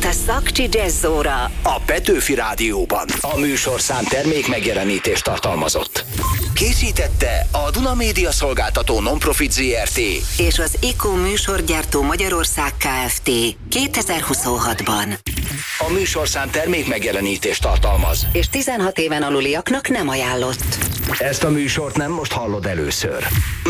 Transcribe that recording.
a Szakcsi Jazzóra a Petőfi Rádióban. A műsorszám termék megjelenítést tartalmazott. Készítette a Duna Média Szolgáltató Nonprofit Zrt. és az IKO műsorgyártó Magyarország Kft. 2026-ban. A műsorszám termék megjelenítést tartalmaz, És 16 éven aluliaknak nem ajánlott. ezt a műsort nem most hallod először.